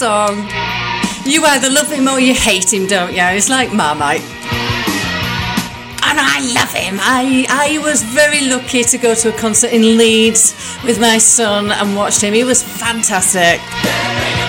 song. You either love him or you hate him, don't you? It's like Marmite. And I love him. I was very lucky to go to a concert in Leeds with my son and watched him. He was fantastic.